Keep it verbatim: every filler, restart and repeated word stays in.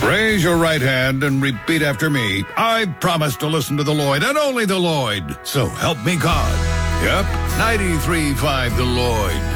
Raise your right hand and repeat after me. I promise to listen to the Lloyd and only the Lloyd. So help me God. Yep, ninety-three point five the Lloyd.